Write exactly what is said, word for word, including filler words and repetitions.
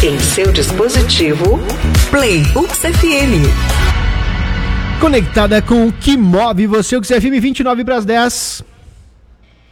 Em seu dispositivo, Play UX F M. Conectada com o que move você, o UX F M, vinte e nove para as dez.